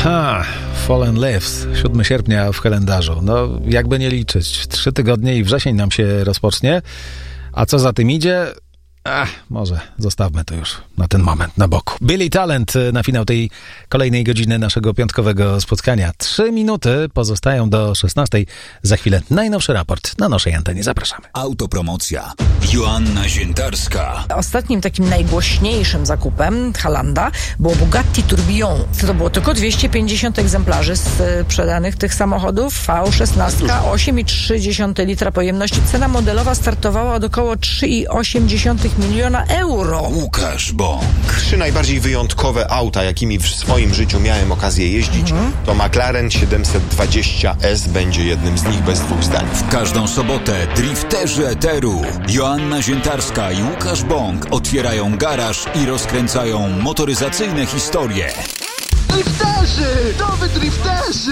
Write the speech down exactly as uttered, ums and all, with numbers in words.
Ha, Fallen Leaves, siódmego sierpnia w kalendarzu. No, jakby nie liczyć. Trzy tygodnie i wrzesień nam się rozpocznie. A co za tym idzie? Ach, może zostawmy to już na ten moment na boku. Billy Talent na finał tej kolejnej godziny naszego piątkowego spotkania. Trzy minuty pozostają do szesnastej. Za chwilę najnowszy raport na naszej antenie. Zapraszamy. Autopromocja. Joanna Ziętarska. Ostatnim takim najgłośniejszym zakupem Halanda było Bugatti Tourbillon. To było tylko dwieście pięćdziesiąt egzemplarzy sprzedanych tych samochodów. V szesnaście, osiem i trzy dziesiąte litra pojemności. Cena modelowa startowała od około trzy i osiem miliona euro. Łukasz Bąk. Trzy najbardziej wyjątkowe auta, jakimi w swoim życiu miałem okazję jeździć, mhm. to McLaren siedemset dwadzieścia S będzie jednym z nich, bez dwóch zdań. W każdą sobotę drifterzy eteru Joanna Ziętarska i Łukasz Bąk otwierają garaż i rozkręcają motoryzacyjne historie. Drifterzy! To wy drifterzy!